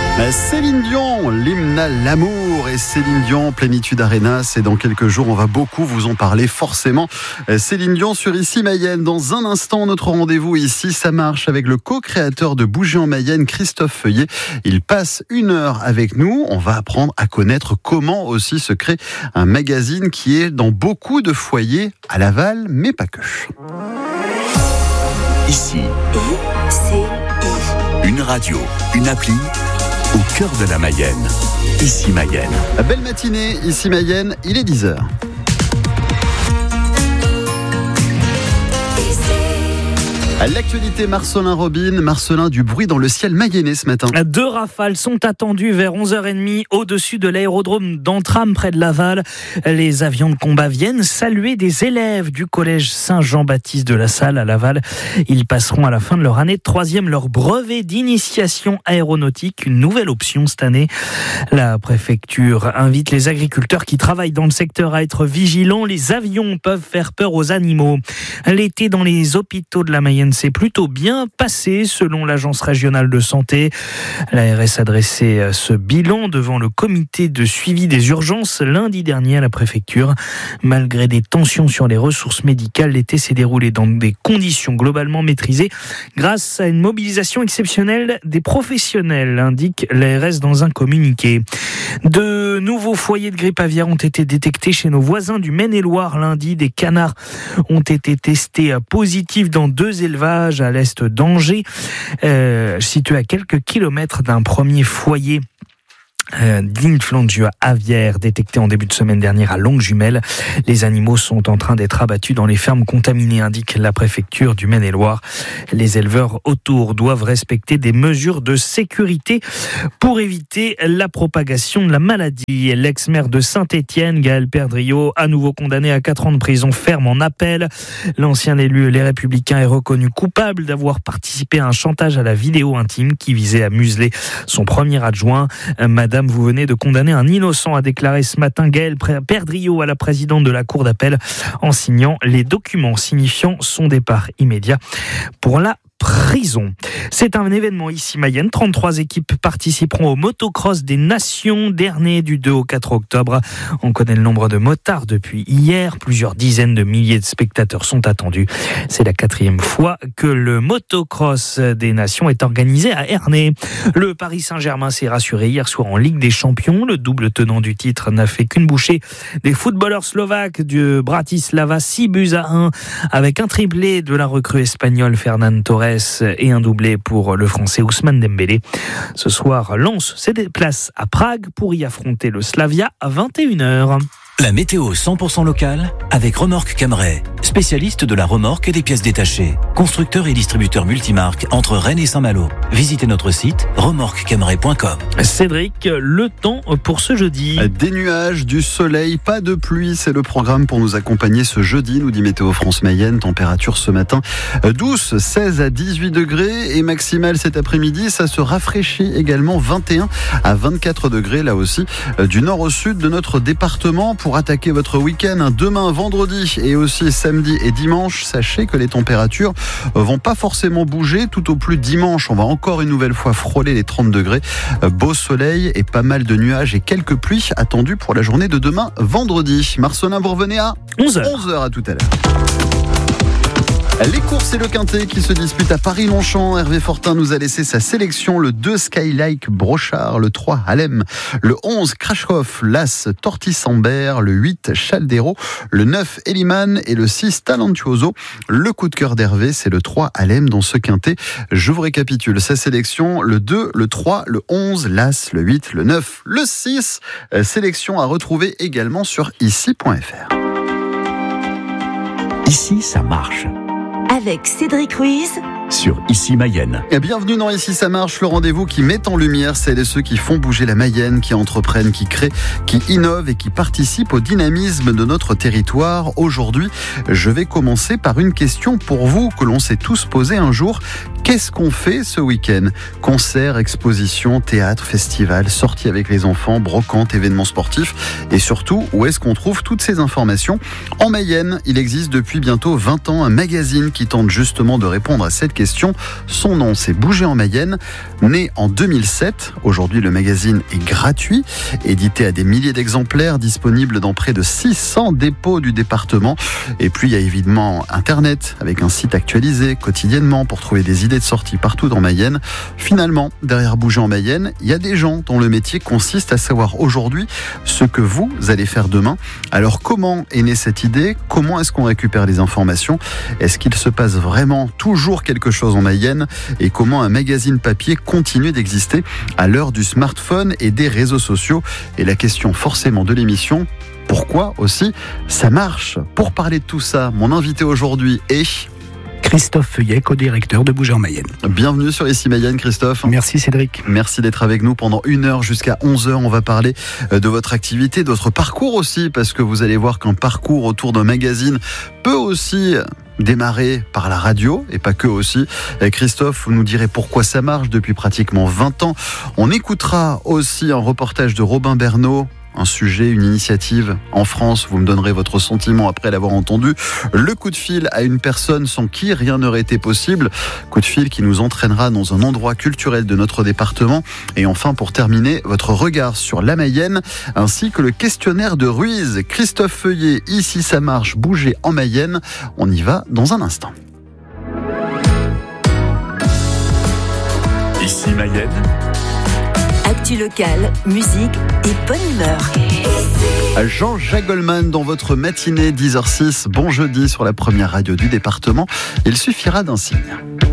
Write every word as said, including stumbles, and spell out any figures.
Céline Dion, l'hymne à l'amour, et Céline Dion, Plénitude Arena, c'est dans quelques jours, on va beaucoup vous en parler forcément. Céline Dion sur Ici Mayenne. Dans un instant, notre rendez-vous ici, ça marche avec le co-créateur de Bouger en Mayenne, Christophe Feuillet. Il passe une heure avec nous, on va apprendre à connaître comment aussi se crée un magazine qui est dans beaucoup de foyers à Laval, mais pas que. Ici, I, C, I. Une radio, une appli au cœur de la Mayenne. Ici Mayenne. Belle matinée, Ici Mayenne, il est dix heures. À l'actualité, Marcelin Robin, Marcelin, du bruit dans le ciel mayennais ce matin. Deux rafales sont attendues vers onze heures trente au-dessus de l'aérodrome d'Entram près de Laval. Les avions de combat viennent saluer des élèves du collège Saint-Jean-Baptiste de la Salle à Laval. Ils passeront à la fin de leur année de troisième leur brevet d'initiation aéronautique, une nouvelle option cette année. La préfecture invite les agriculteurs qui travaillent dans le secteur à être vigilants. Les avions peuvent faire peur aux animaux. L'été dans les hôpitaux de la Mayenne s'est plutôt bien passé selon l'agence régionale de santé. L'A R S a dressé ce bilan devant le comité de suivi des urgences lundi dernier à la préfecture. Malgré des tensions sur les ressources médicales, l'été s'est déroulé dans des conditions globalement maîtrisées grâce à une mobilisation exceptionnelle des professionnels, indique l'A R S dans un communiqué. De nouveaux foyers de grippe aviaire ont été détectés chez nos voisins du Maine-et-Loire lundi. Des canards ont été testés positifs dans deux élevages à l'est d'Angers, euh, situé à quelques kilomètres d'un premier foyer Euh, d'influenza aviaire détecté en début de semaine dernière à Longuejumelles. Les animaux sont en train d'être abattus dans les fermes contaminées, indique la préfecture du Maine-et-Loire. Les éleveurs autour doivent respecter des mesures de sécurité pour éviter la propagation de la maladie. L'ex-maire de Saint-Étienne, Gaël Perdriau, à nouveau condamné à quatre ans de prison ferme en appel. L'ancien élu Les Républicains est reconnu coupable d'avoir participé à un chantage à la vidéo intime qui visait à museler son premier adjoint. Madame, vous venez de condamner un innocent, a déclaré ce matin Gaël Perdriau à la présidente de la cour d'appel en signant les documents signifiant son départ immédiat pour la prison. C'est un événement ici Mayenne. trente-trois équipes participeront au motocross des Nations dernier du deux au quatre octobre. On connaît le nombre de motards depuis hier. Plusieurs dizaines de milliers de spectateurs sont attendus. C'est la quatrième fois que le motocross des Nations est organisé à Ernée. Le Paris Saint-Germain s'est rassuré hier soir en Ligue des Champions. Le double tenant du titre n'a fait qu'une bouchée des footballeurs slovaques du Bratislava, six buts à un, avec un triplé de la recrue espagnole Fernand Torres et un doublé pour le français Ousmane Dembélé. Ce soir, Lens se déplace à Prague pour y affronter le Slavia à vingt et une heures. La météo cent pour cent locale avec Remorque Camray, spécialiste de la remorque et des pièces détachées. Constructeur et distributeur multimarque entre Rennes et Saint-Malo. Visitez notre site remorque camray point com. Cédric, le temps pour ce jeudi. Des nuages, du soleil, pas de pluie, c'est le programme pour nous accompagner ce jeudi, nous dit Météo France Mayenne. Température ce matin douce, seize à dix-huit degrés, et maximale cet après-midi, ça se rafraîchit également, vingt et un à vingt-quatre degrés là aussi, du nord au sud de notre département. Pour attaquer votre week-end, demain vendredi et aussi samedi et dimanche, sachez que les températures vont pas forcément bouger. Tout au plus dimanche, on va encore une nouvelle fois frôler les trente degrés. Beau soleil et pas mal de nuages et quelques pluies attendues pour la journée de demain vendredi. Marcelin, vous revenez à onze heures. onze heures, à tout à l'heure. Les courses et le quintet qui se disputent à Paris-Longchamp. Hervé Fortin nous a laissé sa sélection. Le deux Skylike Brochard, le trois Halem, le onze Krashkov, l'As Tortisambert, le huit Chaldero, le neuf Eliman et le six Talentuoso. Le coup de cœur d'Hervé, c'est le trois Halem dans ce quintet. Je vous récapitule sa sélection. Le deux, le trois, le onze, l'As, le huit, le neuf, le six. Sélection à retrouver également sur ici point f r. Ici, ça marche. Avec Cédric Ruiz sur Ici Mayenne. Et bienvenue dans Ici ça marche, le rendez-vous qui met en lumière celles et ceux qui font bouger la Mayenne, qui entreprennent, qui créent, qui innovent et qui participent au dynamisme de notre territoire. Aujourd'hui, je vais commencer par une question pour vous que l'on s'est tous posé un jour. Qu'est-ce qu'on fait ce week-end ? Concerts, expositions, théâtre, festivals, sorties avec les enfants, brocantes, événements sportifs. Et surtout, où est-ce qu'on trouve toutes ces informations ? En Mayenne, il existe depuis bientôt vingt ans un magazine qui tente justement de répondre à cette question. question. Son nom, c'est Bouger en Mayenne. Né en deux mille sept, aujourd'hui le magazine est gratuit, édité à des milliers d'exemplaires, disponible dans près de six cents dépôts du département. Et puis il y a évidemment Internet, avec un site actualisé quotidiennement pour trouver des idées de sortie partout dans Mayenne. Finalement, derrière Bouger en Mayenne, il y a des gens dont le métier consiste à savoir aujourd'hui ce que vous allez faire demain. Alors comment est née cette idée ? Comment est-ce qu'on récupère les informations ? Est-ce qu'il se passe vraiment toujours quelque chose en Mayenne ? Et comment un magazine papier continue d'exister à l'heure du smartphone et des réseaux sociaux ? Et la question forcément de l'émission, pourquoi aussi ça marche ? Pour parler de tout ça, mon invité aujourd'hui est... Christophe Feuillet, co-directeur de Bouger en Mayenne. Bienvenue sur Ici Mayenne, Christophe. Merci Cédric. Merci d'être avec nous pendant une heure jusqu'à onze heures. On va parler de votre activité, de votre parcours aussi, parce que vous allez voir qu'un parcours autour d'un magazine peut aussi démarrer par la radio, et pas que aussi. Christophe, vous nous direz pourquoi ça marche depuis pratiquement vingt ans. On écoutera aussi un reportage de Robin Bernot, un sujet, une initiative en France. Vous me donnerez votre sentiment après l'avoir entendu. Le coup de fil à une personne sans qui rien n'aurait été possible. Coup de fil qui nous entraînera dans un endroit culturel de notre département. Et enfin, pour terminer, votre regard sur la Mayenne, ainsi que le questionnaire de Ruiz. Christophe Feuillet, Ici ça marche, Bouger en Mayenne. On y va dans un instant. Ici Mayenne. Actu locale, musique et bonne humeur. Jean-Jacques Goldman dans votre matinée dix heures six, bon jeudi sur la première radio du département. Il suffira d'un signe.